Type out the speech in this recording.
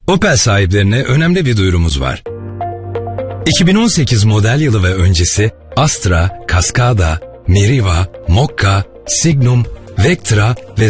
Opel sahiplerine önemli bir duyurumuz var. 2018 model yılı ve öncesi Astra, Cascada, Meriva, Mokka, Signum, Vectra ve